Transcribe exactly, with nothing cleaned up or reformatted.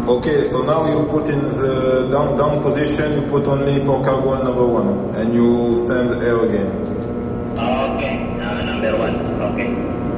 Okay, so now you put in the down down position, you put only for cargo number one, and you send air again. Okay, uh, number one, okay.